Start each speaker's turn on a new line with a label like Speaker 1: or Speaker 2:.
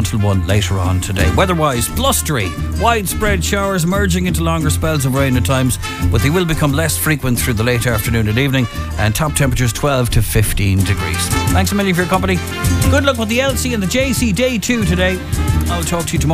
Speaker 1: until 1 later on today. Weather-wise, blustery, widespread showers merging into longer spells of rain at times, but they will become less frequent through the late afternoon and evening, and top temperatures 12 to 15 degrees. Thanks a million for your company. Good luck with the LC and the JC Day 2 today. I'll talk to you tomorrow.